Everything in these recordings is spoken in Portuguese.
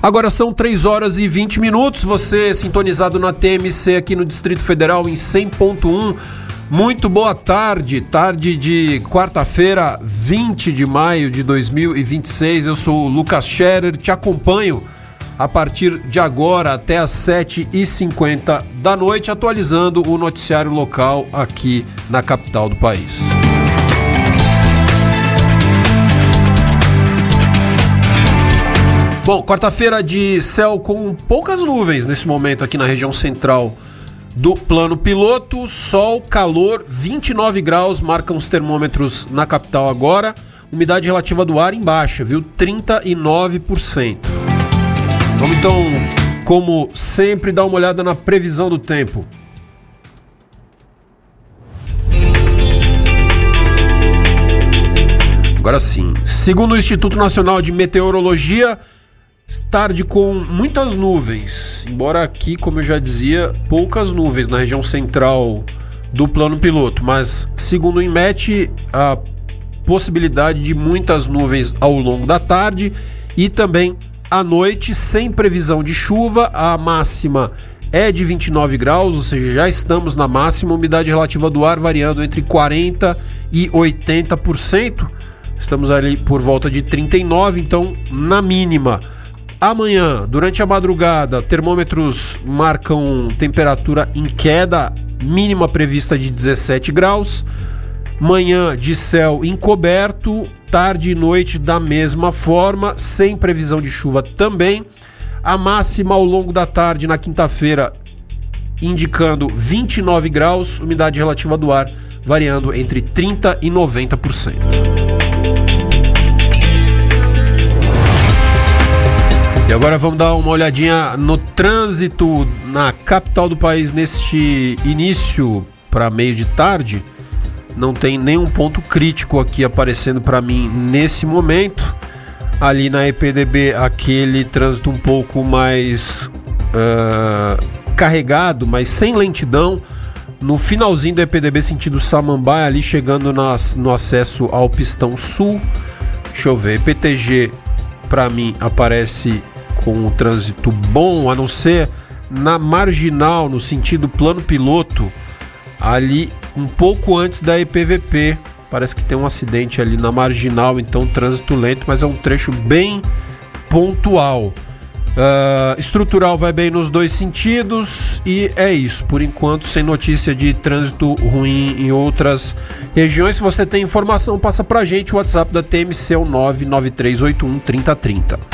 Agora são 3h20, você sintonizado na TMC aqui no Distrito Federal em 100.1. Muito boa tarde de quarta-feira, 20 de maio de 2026. Eu sou o Lucas Scherer, te acompanho a partir de agora até às 7h50 da noite, atualizando o noticiário local aqui na capital do país. Bom, quarta-feira de céu com poucas nuvens nesse momento aqui na região central do plano piloto. Sol, calor, 29 graus, marcam os termômetros na capital agora. Umidade relativa do ar em baixa, viu? 39%. Vamos então, como sempre, dar uma olhada na previsão do tempo. Agora sim, segundo o Instituto Nacional de Meteorologia, tarde com muitas nuvens, embora aqui, como eu já dizia, poucas nuvens na região central do plano piloto, mas segundo o INMET, a possibilidade de muitas nuvens ao longo da tarde e também à noite, sem previsão de chuva. A máxima é de 29 graus, ou seja, já estamos na máxima, umidade relativa do ar variando entre 40% e 80%, estamos ali por volta de 39%, então na mínima. Amanhã, durante a madrugada, termômetros marcam temperatura em queda, mínima prevista de 17 graus. Manhã de céu encoberto, tarde e noite da mesma forma, sem previsão de chuva também. A máxima ao longo da tarde na quinta-feira indicando 29 graus, umidade relativa do ar variando entre 30% e 90%. E agora vamos dar uma olhadinha no trânsito na capital do país neste início para meio de tarde. Não tem nenhum ponto crítico aqui aparecendo para mim nesse momento. Ali na EPDB, aquele trânsito um pouco mais carregado, mas sem lentidão. No finalzinho da EPDB, sentido Samambaia, ali chegando no acesso ao Pistão Sul. Deixa eu ver, EPTG para mim aparece com o trânsito bom, a não ser na Marginal, no sentido plano piloto, ali um pouco antes da EPVP. Parece que tem um acidente ali na Marginal, então trânsito lento, mas é um trecho bem pontual. Estrutural vai bem nos dois sentidos e é isso, por enquanto, sem notícia de trânsito ruim em outras regiões. Se você tem informação, passa pra gente. O WhatsApp da TMC é o 993813030.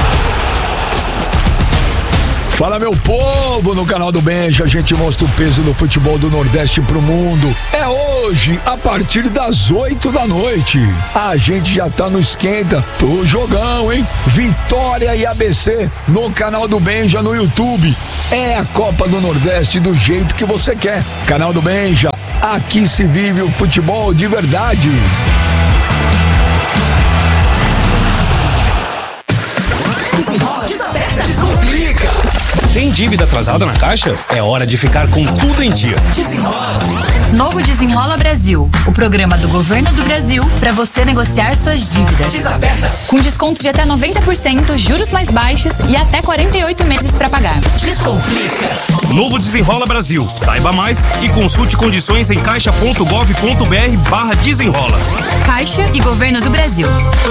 Fala, meu povo, no canal do Benja a gente mostra o peso do futebol do Nordeste pro mundo. É hoje, a partir das 8 da noite. A gente já tá no esquenta pro jogão, hein? Vitória e ABC no canal do Benja no YouTube. É a Copa do Nordeste do jeito que você quer. Canal do Benja, aqui se vive o futebol de verdade. Descomplica. Tem dívida atrasada na Caixa? É hora de ficar com tudo em dia. Desenrola. Novo Desenrola Brasil, o programa do Governo do Brasil para você negociar suas dívidas. Desaperta. Com desconto de até 90%, juros mais baixos e até 48 meses para pagar. Descomplica. Novo Desenrola Brasil. Saiba mais e consulte condições em caixa.gov.br/desenrola. Caixa e Governo do Brasil.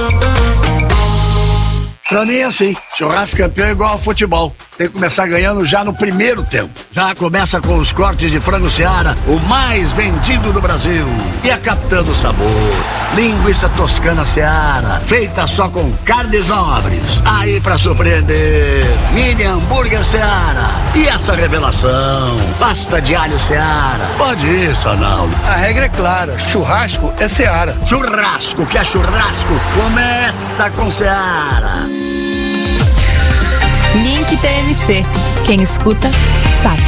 Pra mim é assim, churrasco campeão é igual ao futebol. Tem que começar ganhando já no primeiro tempo. Já começa com os cortes de frango Seara, o mais vendido do Brasil. E a Capitã do Sabor, linguiça toscana Seara, feita só com carnes nobres. Aí pra surpreender, mini hambúrguer Seara. E essa revelação, pasta de alho Seara. Pode ir, Sanaldo. A regra é clara, churrasco é Seara. Churrasco que é churrasco, começa com Seara. Link TMC. Quem escuta, sabe.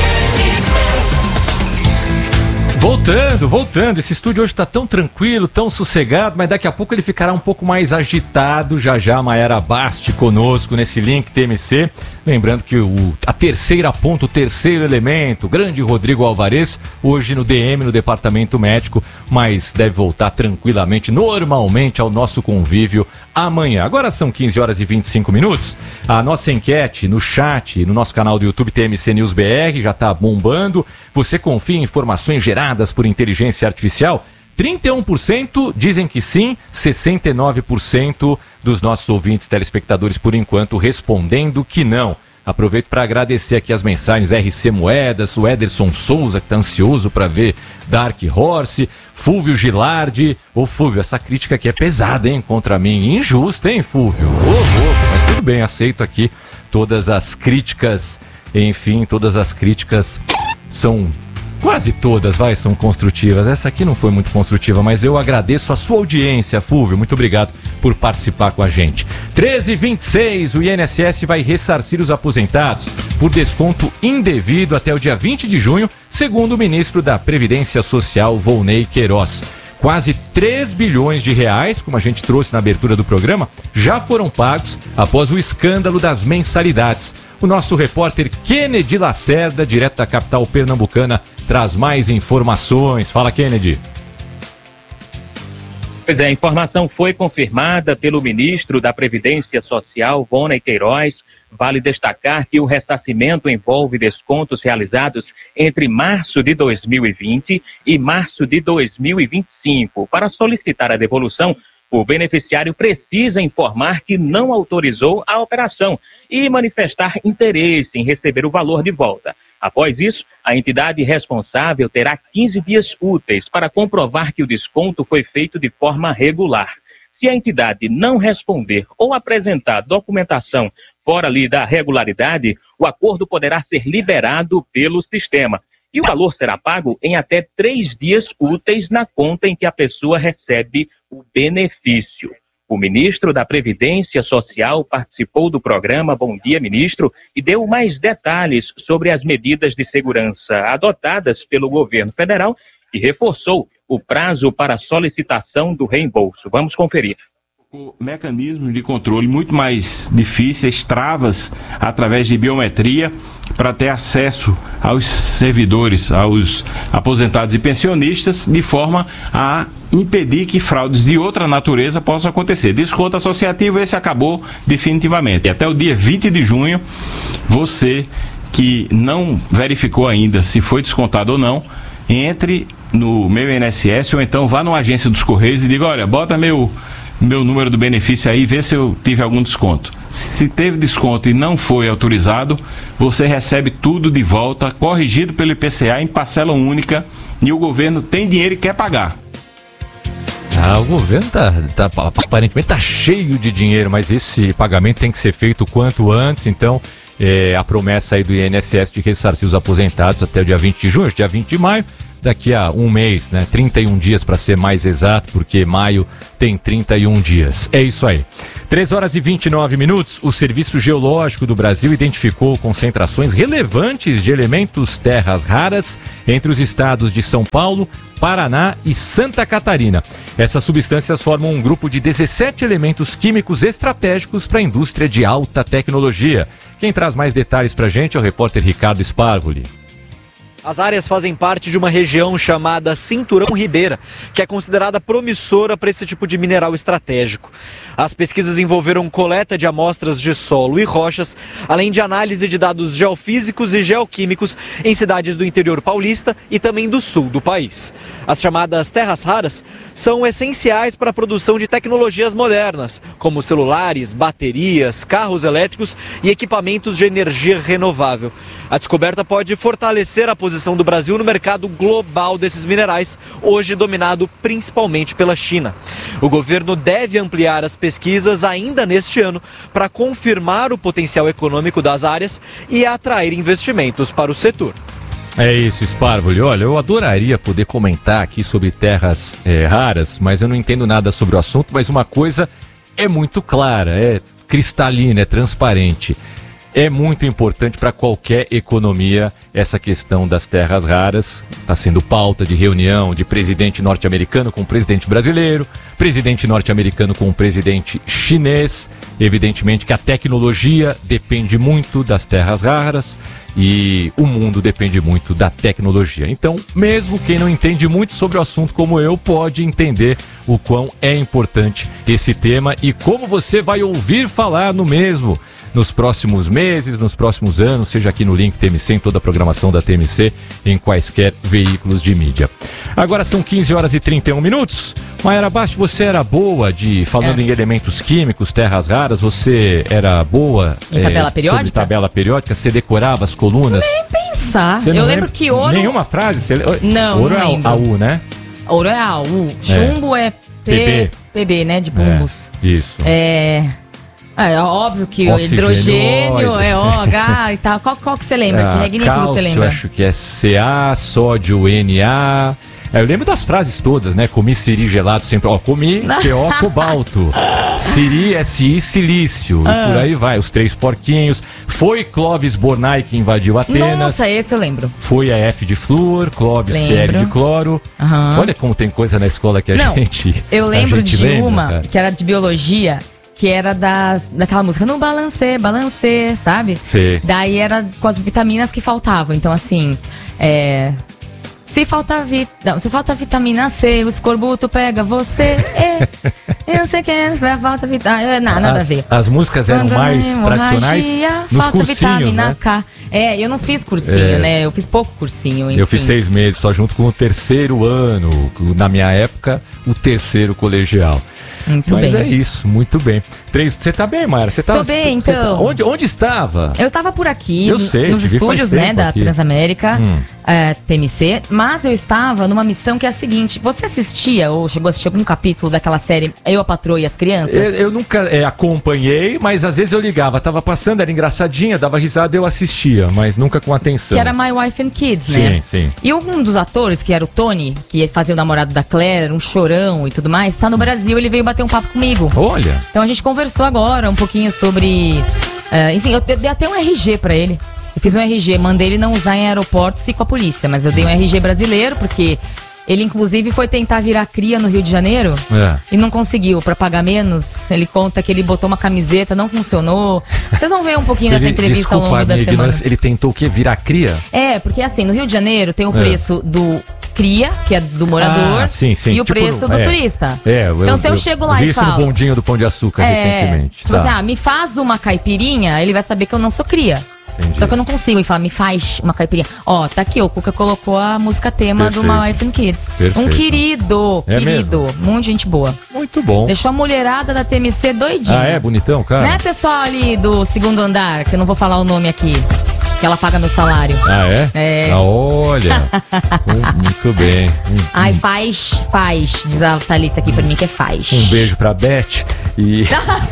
Voltando. Esse estúdio hoje tá tão tranquilo, tão sossegado, mas daqui a pouco ele ficará um pouco mais agitado. Já a Mayara Basti conosco nesse Link TMC. Lembrando que a terceira ponta, o terceiro elemento, o grande Rodrigo Alvarez, hoje no DM, no departamento médico, mas deve voltar tranquilamente, normalmente ao nosso convívio amanhã. Agora são 15 horas e 25 minutos. A nossa enquete no chat, no nosso canal do YouTube TMC News BR, já está bombando. Você confia em informações geradas por inteligência artificial? 31% dizem que sim, 69% dos nossos ouvintes telespectadores, por enquanto, respondendo que não. Aproveito para agradecer aqui as mensagens RC Moedas, o Ederson Souza, que está ansioso para ver Dark Horse, Fúvio Gilardi. Ô Fúvio, essa crítica aqui é pesada, hein, contra mim. Injusta, hein, Fúvio? Mas tudo bem, aceito aqui todas as críticas. Enfim, todas as críticas são... Quase todas, são construtivas. Essa aqui não foi muito construtiva, mas eu agradeço a sua audiência, Fúvio. Muito obrigado por participar com a gente. 13h26, o INSS vai ressarcir os aposentados por desconto indevido até o dia 20 de junho, segundo o ministro da Previdência Social, Volney Queiroz. Quase 3 bilhões de reais, como a gente trouxe na abertura do programa, já foram pagos após o escândalo das mensalidades. O nosso repórter Kennedy Lacerda, direto da capital pernambucana, traz mais informações. Fala, Kennedy. Pois é, a informação foi confirmada pelo ministro da Previdência Social, Volney Queiroz. Vale destacar que o ressarcimento envolve descontos realizados entre março de 2020 e março de 2025. Para solicitar a devolução, o beneficiário precisa informar que não autorizou a operação e manifestar interesse em receber o valor de volta. Após isso, a entidade responsável terá 15 dias úteis para comprovar que o desconto foi feito de forma regular. Se a entidade não responder ou apresentar documentação fora ali da regularidade, o acordo poderá ser liberado pelo sistema. E o valor será pago em até 3 dias úteis na conta em que a pessoa recebe o benefício. O ministro da Previdência Social participou do programa Bom Dia, Ministro, e deu mais detalhes sobre as medidas de segurança adotadas pelo governo federal e reforçou o prazo para solicitação do reembolso. Vamos conferir. Mecanismos de controle muito mais difíceis, travas através de biometria para ter acesso aos servidores, aos aposentados e pensionistas, de forma a impedir que fraudes de outra natureza possam acontecer. Desconto associativo, esse acabou definitivamente. E até o dia 20 de junho, você que não verificou ainda se foi descontado ou não, entre no meu INSS ou então vá numa agência dos Correios e diga, olha, bota meu número do benefício aí, vê se eu tive algum desconto. Se teve desconto e não foi autorizado, você recebe tudo de volta, corrigido pelo IPCA em parcela única, e o governo tem dinheiro e quer pagar. O governo aparentemente tá cheio de dinheiro, mas esse pagamento tem que ser feito o quanto antes, então a promessa aí do INSS de ressarcir os aposentados até o dia 20 de junho, dia 20 de maio, daqui a um mês, 31 dias para ser mais exato, porque maio tem 31 dias. É isso aí. 3 horas e 29 minutos, o Serviço Geológico do Brasil identificou concentrações relevantes de elementos terras raras entre os estados de São Paulo, Paraná e Santa Catarina. Essas substâncias formam um grupo de 17 elementos químicos estratégicos para a indústria de alta tecnologia. Quem traz mais detalhes para a gente é o repórter Ricardo Sparvoli. As áreas fazem parte de uma região chamada Cinturão Ribeira, que é considerada promissora para esse tipo de mineral estratégico. As pesquisas envolveram coleta de amostras de solo e rochas, além de análise de dados geofísicos e geoquímicos em cidades do interior paulista e também do sul do país. As chamadas terras raras são essenciais para a produção de tecnologias modernas, como celulares, baterias, carros elétricos e equipamentos de energia renovável. A descoberta pode fortalecer a posição do Brasil no mercado global desses minerais, hoje dominado principalmente pela China. O governo deve ampliar as pesquisas ainda neste ano para confirmar o potencial econômico das áreas e atrair investimentos para o setor. É isso, Sparvoli. Olha, eu adoraria poder comentar aqui sobre terras raras, mas eu não entendo nada sobre o assunto, mas uma coisa é muito clara, é cristalina, é transparente. É muito importante para qualquer economia essa questão das terras raras. Está sendo pauta de reunião de presidente norte-americano com presidente brasileiro, presidente norte-americano com presidente chinês. Evidentemente que a tecnologia depende muito das terras raras e o mundo depende muito da tecnologia. Então, mesmo quem não entende muito sobre o assunto como eu, pode entender o quão é importante esse tema e como você vai ouvir falar no mesmo nos próximos meses, nos próximos anos, seja aqui no Link TMC, em toda a programação da TMC, em quaisquer veículos de mídia. Agora são 15 horas e 31 minutos. Mayara Basti, você era boa falando em elementos químicos, terras raras, você era boa em tabela periódica? Sobre tabela periódica, você decorava as colunas? Nem pensar. Eu lembro que ouro... Nenhuma frase? Não, ouro não lembro. É AU, né? Ouro é AU. Chumbo é PB, né? De pumbus. Isso. É óbvio que o hidrogênio é OH e tal. Qual que você lembra? Que regrinha que você lembra? Acho que é Ca, sódio Na. Eu lembro das frases todas, né? Comi siri gelado sempre. Comi CO cobalto. Siri, SI, silício. E por aí vai. Os 3 porquinhos. Foi Clóvis Bornai que invadiu Atenas. Nossa, esse eu lembro. Foi a F de flúor, Clóvis CL de cloro. Olha como tem coisa na escola que a gente. Eu lembro de lembra, uma cara. que era de biologia. Que era daquela música, não balancê, sabe? Sim. Daí era com as vitaminas que faltavam. Então, assim, se falta vitamina C, o escorbuto pega você. Eu não sei o que falta vitamina. Nada a ver. As músicas eram mais tradicionais nos falta cursinhos, vitamina né? K. Eu não fiz cursinho, né? Eu fiz pouco cursinho. Enfim. Eu fiz 6 meses, só junto com o 3º ano. Na minha época, o 3º colegial. Muito bem. Mas é isso, muito bem. Você tá bem, Mayara? Tô bem, então. Onde estava? Eu estava por aqui, eu sei, nos estúdios, né, da Transamérica, TMC, mas eu estava numa missão que é a seguinte: você assistia ou chegou a assistir algum capítulo daquela série Eu, a Patroa e as Crianças? Eu nunca acompanhei, mas às vezes eu ligava, tava passando, era engraçadinha, dava risada, eu assistia, mas nunca com atenção. Que era My Wife and Kids, né? Sim. E um dos atores, que era o Tony, que fazia o namorado da Claire, um chorão e tudo mais, tá no Brasil, ele veio bater um papo comigo. Olha! Então a gente conversou agora um pouquinho sobre... enfim, eu dei até um RG pra ele. Eu fiz um RG, mandei ele não usar em aeroportos e com a polícia, mas eu dei um RG brasileiro, porque ele inclusive foi tentar virar cria no Rio de Janeiro e não conseguiu, pra pagar menos. Ele conta que ele botou uma camiseta, não funcionou. Vocês vão ver um pouquinho dessa entrevista ao longo da semana. Ele tentou o quê? Virar cria? Porque assim, no Rio de Janeiro tem o preço do cria, que é do morador, sim. e o preço do turista. Então se eu chego lá e falo... Vi isso no bondinho do Pão de Açúcar recentemente. Tipo assim, me faz uma caipirinha, ele vai saber que eu não sou cria. Entendi. Só que eu não consigo. Ele fala, me faz uma caipirinha. Tá aqui, o Cuca colocou a música tema do My Wife and Kids. Perfeito. Um querido, muita gente boa. Muito bom. Deixou a mulherada da TMC doidinha. Bonitão, cara? Né, pessoal ali do 2º andar, que eu não vou falar o nome aqui, que ela paga meu salário. Olha. Muito bem. Ai, faz, diz a Thalita aqui pra mim que faz. Um beijo pra Beth e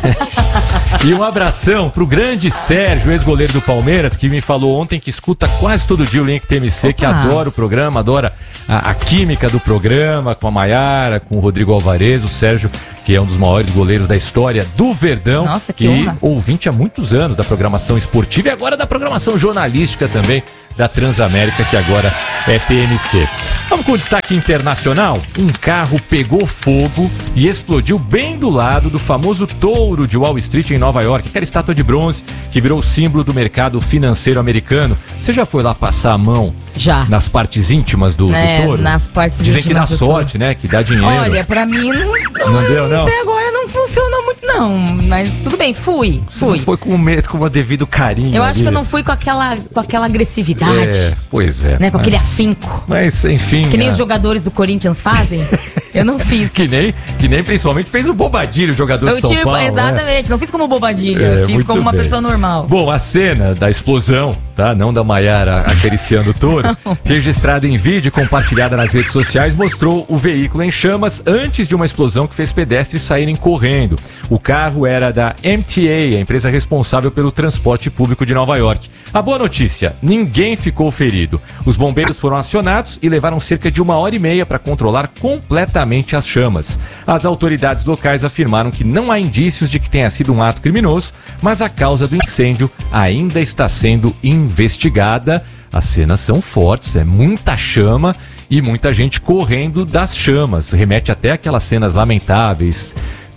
um abração pro grande Sérgio, ex-goleiro do Palmeiras, que me falou ontem que escuta quase todo dia o Link TMC, que adora o programa, adora a química do programa, com a Mayara, com o Rodrigo Alvarez, o Sérgio, que é um dos maiores goleiros da história do Verdão. Nossa, que honra. Ouvinte há muitos anos da programação esportiva e agora da programação jornalística também da Transamérica, que agora é TMC. Vamos com o destaque internacional. Um carro pegou fogo e explodiu bem do lado do famoso touro de Wall Street em Nova York, aquela estátua de bronze que virou símbolo do mercado financeiro americano. Você já foi lá passar a mão nas partes íntimas do touro? Nas partes Dizem íntimas. Dizem que dá sorte, né? Que dá dinheiro. Olha, pra mim não deu, não? Até agora não funcionou muito, não. Mas tudo bem, fui. Não foi com o devido carinho. Eu acho que eu não fui com aquela agressividade. Pois é. Né, com aquele afinco. Mas, enfim... Que nem os jogadores do Corinthians fazem. Eu não fiz. Que nem principalmente fez o Bobadilho, o jogador de São Paulo. Exatamente, não fiz como Bobadilho, eu fiz como uma pessoa normal. Bom, a cena da explosão, tá? Não da Mayara acariciando o touro, registrada em vídeo e compartilhada nas redes sociais, mostrou o veículo em chamas antes de uma explosão que fez pedestres saírem correndo. O carro era da MTA, a empresa responsável pelo transporte público de Nova York. A boa notícia, ninguém ficou ferido. Os bombeiros foram acionados e levaram cerca de 1h30 para controlar completamente as chamas. As autoridades locais afirmaram que não há indícios de que tenha sido um ato criminoso, mas a causa do incêndio ainda está sendo investigada. As cenas são fortes, é muita chama e muita gente correndo das chamas. Remete até aquelas cenas lamentáveis.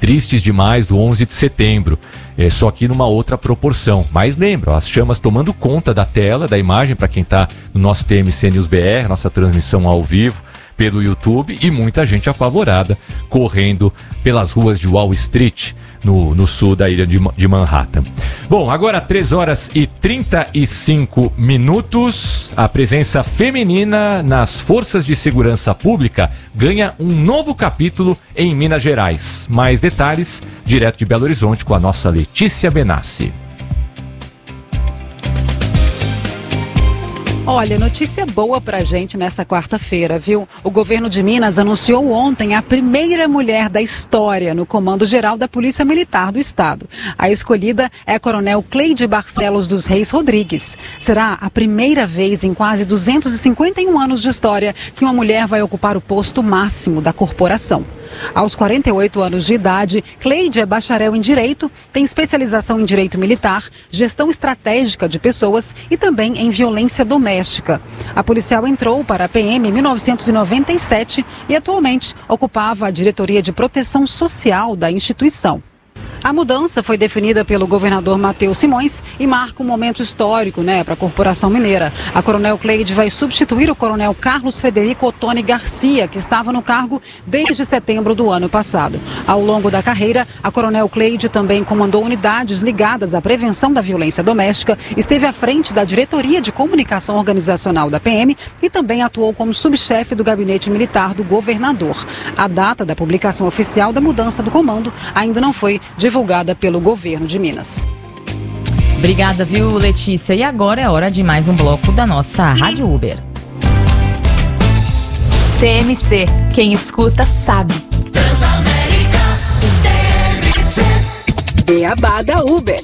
tristes demais do 11 de setembro, só que numa outra proporção. Mas lembra, as chamas tomando conta da tela, da imagem, para quem está no nosso TMC News BR, nossa transmissão ao vivo pelo YouTube, e muita gente apavorada correndo pelas ruas de Wall Street, no sul da ilha de Manhattan. Bom, agora 3h35, a presença feminina nas forças de segurança pública ganha um novo capítulo em Minas Gerais. Mais detalhes, direto de Belo Horizonte, com a nossa Letícia Benassi. Olha, notícia boa pra gente nessa quarta-feira, viu? O governo de Minas anunciou ontem a primeira mulher da história no Comando Geral da Polícia Militar do Estado. A escolhida é a Coronel Cleide Barcelos dos Reis Rodrigues. Será a primeira vez em quase 251 anos de história que uma mulher vai ocupar o posto máximo da corporação. Aos 48 anos de idade, Cleide é bacharel em Direito, tem especialização em Direito Militar, Gestão Estratégica de Pessoas e também em Violência Doméstica. A policial entrou para a PM em 1997 e atualmente ocupava a diretoria de proteção social da instituição. A mudança foi definida pelo governador Matheus Simões e marca um momento histórico, para a Corporação Mineira. A Coronel Cleide vai substituir o Coronel Carlos Frederico Ottoni Garcia, que estava no cargo desde setembro do ano passado. Ao longo da carreira, a Coronel Cleide também comandou unidades ligadas à prevenção da violência doméstica, esteve à frente da Diretoria de Comunicação Organizacional da PM e também atuou como subchefe do Gabinete Militar do governador. A data da publicação oficial da mudança do comando ainda não foi divulgada pelo governo de Minas. Obrigada, viu, Letícia? E agora é hora de mais um bloco da nossa Rádio Uber. TMC, quem escuta sabe. Transamérica, TMC. Beabá da Uber.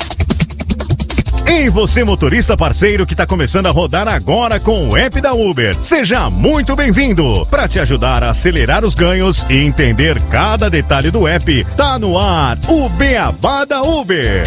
Ei, você motorista parceiro que está começando a rodar agora com o app da Uber. Seja muito bem-vindo. Para te ajudar a acelerar os ganhos e entender cada detalhe do app, tá no ar o Beabá da Uber.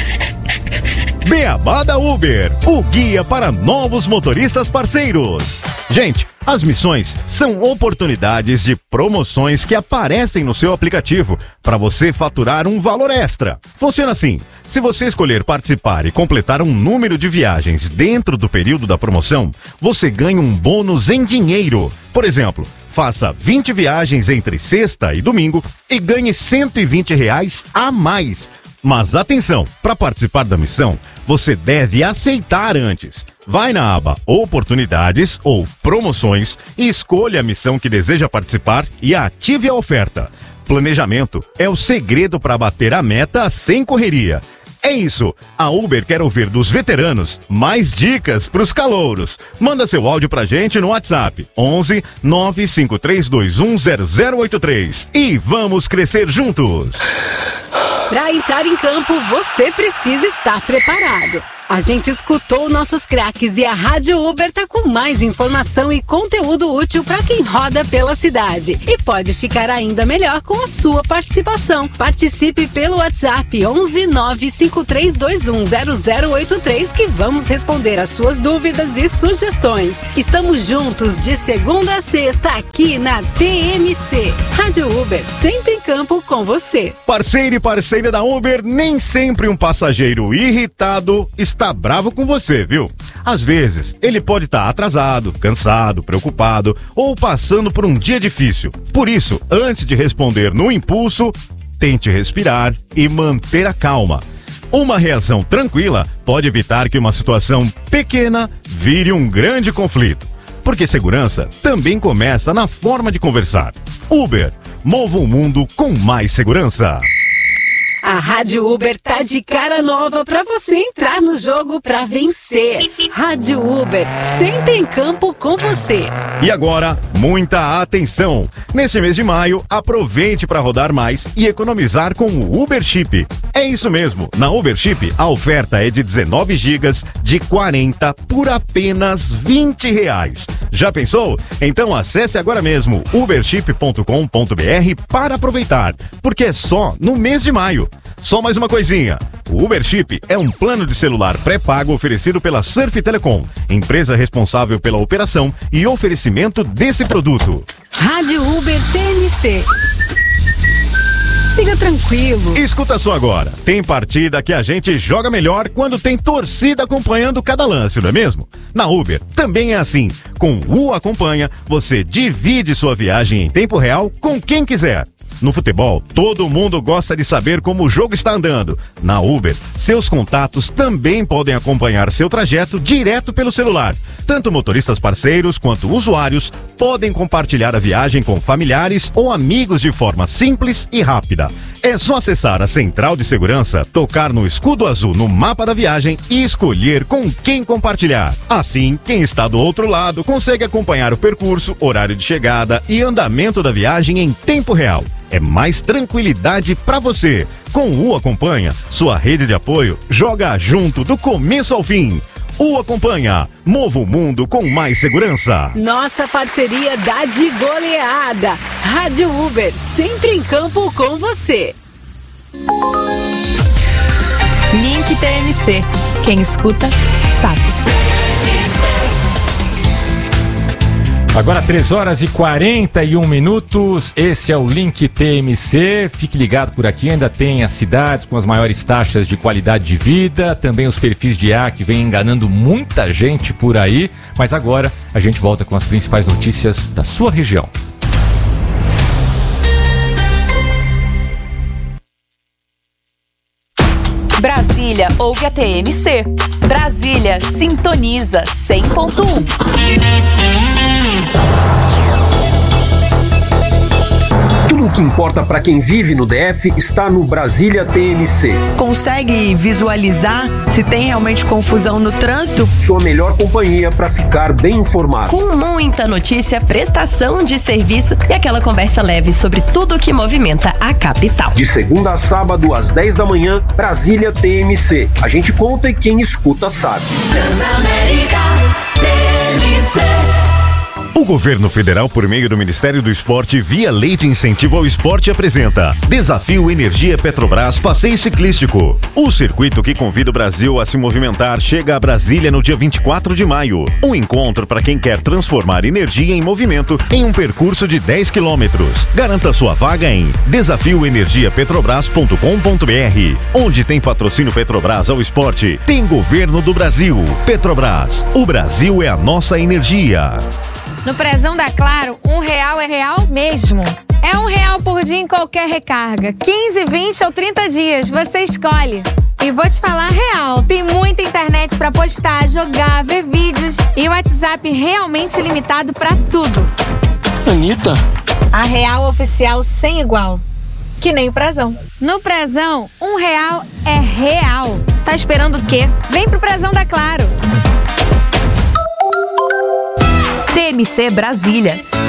Beabá da Uber, o guia para novos motoristas parceiros. Gente, as missões são oportunidades de promoções que aparecem no seu aplicativo para você faturar um valor extra. Funciona assim: se você escolher participar e completar um número de viagens dentro do período da promoção, você ganha um bônus em dinheiro. Por exemplo, faça 20 viagens entre sexta e domingo e ganhe R$120 a mais. Mas atenção, para participar da missão, você deve aceitar antes. Vai na aba Oportunidades ou Promoções e escolha a missão que deseja participar e ative a oferta. Planejamento é o segredo para bater a meta sem correria. É isso, a Uber quer ouvir dos veteranos mais dicas para os calouros. Manda seu áudio pra gente no WhatsApp 11 95321 0083 e vamos crescer juntos. Para entrar em campo, você precisa estar preparado. A gente escutou nossos craques e a Rádio Uber tá com mais informação e conteúdo útil para quem roda pela cidade. E pode ficar ainda melhor com a sua participação. Participe pelo WhatsApp 11 95321 0083 que vamos responder as suas dúvidas e sugestões. Estamos juntos de segunda a sexta aqui na TMC. Rádio Uber, sempre em campo com você. Parceiro e parceira da Uber, nem sempre um passageiro irritado está bravo com você, viu? Às vezes, ele pode estar atrasado, cansado, preocupado ou passando por um dia difícil. Por isso, antes de responder no impulso, tente respirar e manter a calma. Uma reação tranquila pode evitar que uma situação pequena vire um grande conflito. Porque segurança também começa na forma de conversar. Uber, mova o mundo com mais segurança. A Rádio Uber tá de cara nova pra você entrar no jogo pra vencer. Rádio Uber, sempre em campo com você. E agora, muita atenção! Neste mês de maio, aproveite para rodar mais e economizar com o Uber Chip. É isso mesmo, na Uber Chip a oferta é de 19 GB de 40 por apenas R$20. Já pensou? Então acesse agora mesmo uberchip.com.br para aproveitar, porque é só no mês de maio. Só mais uma coisinha, o Uber Chip é um plano de celular pré-pago oferecido pela Surf Telecom, empresa responsável pela operação e oferecimento desse produto. Rádio Uber TMC. Siga tranquilo. Escuta só agora. Tem partida que a gente joga melhor quando tem torcida acompanhando cada lance, não é mesmo? Na Uber também é assim. Com o Acompanha, você divide sua viagem em tempo real com quem quiser. No futebol, todo mundo gosta de saber como o jogo está andando. Na Uber, seus contatos também podem acompanhar seu trajeto direto pelo celular. Tanto motoristas parceiros quanto usuários podem compartilhar a viagem com familiares ou amigos de forma simples e rápida. É só acessar a central de segurança, tocar no escudo azul no mapa da viagem e escolher com quem compartilhar. Assim, quem está do outro lado consegue acompanhar o percurso, horário de chegada e andamento da viagem em tempo real. É mais tranquilidade para você. Com o Acompanha, sua rede de apoio joga junto do começo ao fim. O Acompanha, mova o mundo com mais segurança. Nossa parceria dá de goleada. Rádio Uber, sempre em campo com você. Link TMC. Quem escuta, sabe. Agora 3h41. Esse é o Link TMC. Fique ligado por aqui, ainda tem as cidades com as maiores taxas de qualidade de vida, também os perfis de ar que vem enganando muita gente por aí. Mas agora a gente volta com as principais notícias da sua região. Brasília ouve a TMC. Brasília sintoniza 100.1. Tudo o que importa para quem vive no DF está no Brasília TMC. Consegue visualizar se tem realmente confusão no trânsito? Sua melhor companhia para ficar bem informado. Com muita notícia, prestação de serviço e aquela conversa leve sobre tudo o que movimenta a capital. De segunda a sábado, às 10 da manhã, Brasília TMC. A gente conta e quem escuta sabe. Transamérica TMC. O governo federal, por meio do Ministério do Esporte, via Lei de Incentivo ao Esporte, apresenta Desafio Energia Petrobras Passeio Ciclístico. O circuito que convida o Brasil a se movimentar chega a Brasília no dia 24 de maio. Um encontro para quem quer transformar energia em movimento em um percurso de 10 quilômetros. Garanta sua vaga em desafioenergiapetrobras.com.br. Onde tem patrocínio Petrobras ao esporte, tem governo do Brasil. Petrobras, o Brasil é a nossa energia. No prezão da Claro, R$1 é real mesmo. É R$1 por dia em qualquer recarga. 15, 20 ou 30 dias, você escolhe. E vou te falar real, tem muita internet pra postar, jogar, ver vídeos. E o WhatsApp realmente limitado pra tudo. Anitta? A real oficial sem igual. Que nem o prezão. No prezão, R$1 é real. Tá esperando o quê? Vem pro prezão da Claro. TMC Brasília,